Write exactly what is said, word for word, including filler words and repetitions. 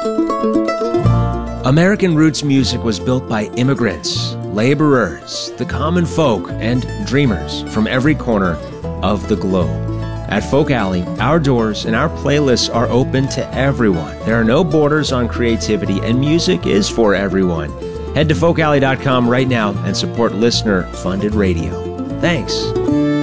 American Roots music was built by immigrants, laborers, the common folk, and dreamers from every corner of the globe. At Folk Alley, our doors and our playlists are open to everyone. There are no borders on creativity, and music is for everyone. Head to folk alley dot com right now and support listener-funded radio. Thanks.